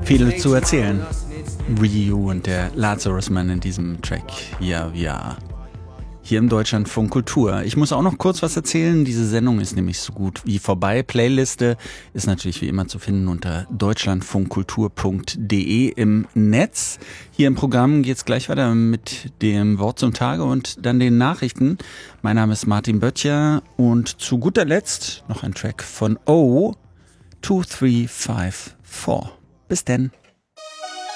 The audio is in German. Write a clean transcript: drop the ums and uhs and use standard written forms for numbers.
Viel zu erzählen. Ryu und der Lazarus Man in diesem Track. Ja. Hier im Deutschlandfunk Kultur. Ich muss auch noch kurz was erzählen. Diese Sendung ist nämlich so gut wie vorbei. Playliste ist natürlich wie immer zu finden unter deutschlandfunkkultur.de im Netz. Hier im Programm geht's gleich weiter mit dem Wort zum Tage und dann den Nachrichten. Mein Name ist Martin Böttcher und zu guter Letzt noch ein Track von O 2354. Bis denn.